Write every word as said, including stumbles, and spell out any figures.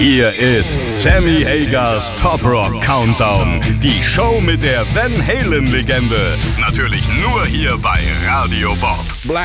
Hier ist Sammy Hagers Top Rock Countdown. Die Show mit der Van Halen Legende. Natürlich nur hier bei Radio Bob.